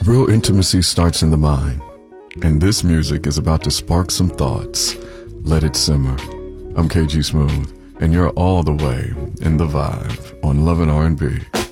Real intimacy starts in the mind, and this music is about to spark some thoughts. Let it simmer. I'm KG Smooth, and you're all the way in the vibe on Love and R&B.